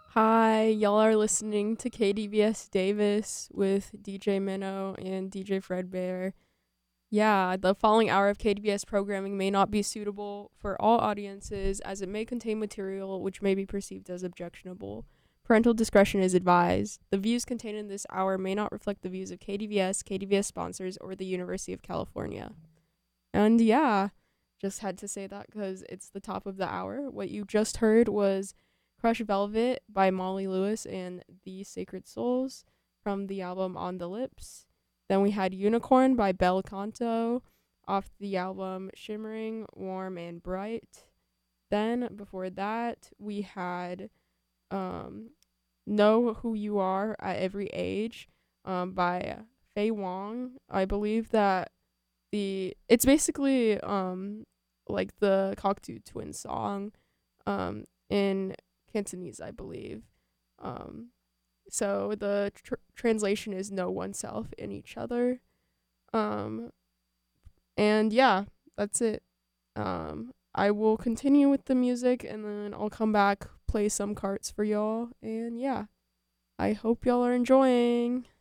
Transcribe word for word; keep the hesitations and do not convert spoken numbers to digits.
Hi, y'all are listening to K D V S Davis with D J Minnow and D J Fredbear. Yeah, the following hour of K D V S programming may not be suitable for all audiences as it may contain material which may be perceived as objectionable. Parental discretion is advised. The views contained in this hour may not reflect the views of K D V S, K D V S sponsors, or the University of California. And yeah, just had to say that because it's the top of the hour. What you just heard was Crush Velvet by Molly Lewis and The Sacred Souls from the album On the Lips. Then we had Unicorn by Bel Canto off the album Shimmering, Warm, and Bright. Then before that, we had um, Know Who You Are at Every Age um, by Faye Wong. I believe that the it's basically um like the Cocteau Twins song um in Cantonese, I believe. Um so the tr- translation is know oneself in each other. Um and yeah, that's it. Um I will continue with the music and then I'll come back play some carts for y'all and yeah. I hope y'all are enjoying.